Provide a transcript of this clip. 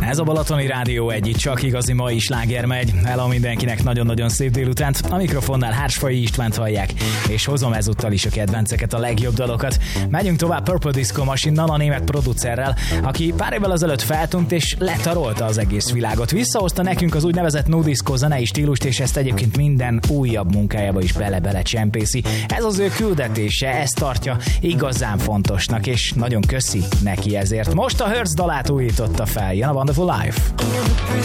Ez a Balatoni Rádió egy csak igazi mai sláger megy. Hello mindenkinek, nagyon-nagyon szép délutánt. A mikrofonnál Hársfai Istvánt hallják, és hozom ezúttal is a kedvenceket, a legjobb dalokat. Megyünk tovább Purple Disco Machine-nal, a német producerrel, aki pár évvel ezelőtt feltűnt és letarolta az egész világot. Visszahozta nekünk az úgynevezett no disco zenei stílust, és ezt egyébként minden újabb munkájába is bele-bele csempészi. Ez az ő küldetése, ezt tartja igazán fontosnak, és nagyon köszi neki ezért. Most a Hertz dalát újította fel, jön a Wonderful Life.